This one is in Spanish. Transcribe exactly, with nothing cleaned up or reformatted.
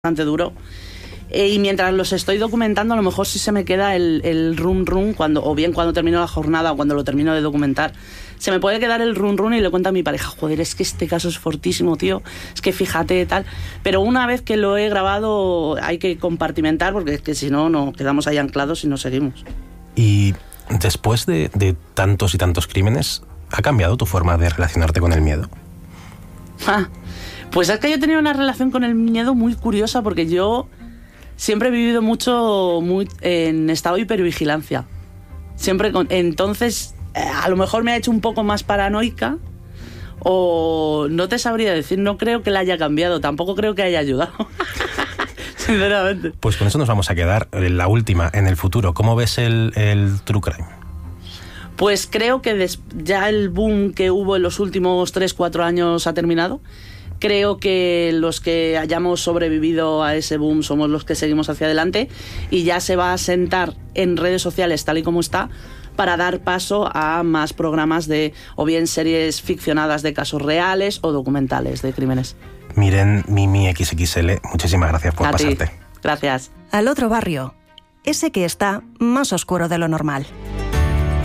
bastante duro. Eh, y mientras los estoy documentando, a lo mejor sí se me queda el, el run run, cuando, o bien cuando termino la jornada o cuando lo termino de documentar. Se me puede quedar el run run y le cuento a mi pareja, joder, es que este caso es fortísimo, tío, es que fíjate, tal. Pero una vez que lo he grabado hay que compartimentar, porque es que si no, nos quedamos ahí anclados y no seguimos. Y después de, de tantos y tantos crímenes, ¿ha cambiado tu forma de relacionarte con el miedo? Ah, pues es que yo he tenido una relación con el miedo muy curiosa, porque yo siempre he vivido mucho muy en estado de hipervigilancia. Siempre con, entonces, eh, a lo mejor me ha hecho un poco más paranoica, o no te sabría decir, no creo que la haya cambiado, tampoco creo que haya ayudado. Sinceramente. Pues con eso nos vamos a quedar. La última, en el futuro, ¿cómo ves el, el true crime? Pues creo que des, ya el boom que hubo en los últimos tres cuatro años ha terminado. Creo que los que hayamos sobrevivido a ese boom somos los que seguimos hacia adelante, y ya se va a sentar en redes sociales tal y como está para dar paso a más programas de, o bien series ficcionadas de casos reales o documentales de crímenes. Miren, Mimi equis equis ele, muchísimas gracias por a pasarte. Ti. Gracias. Al otro barrio, ese que está más oscuro de lo normal.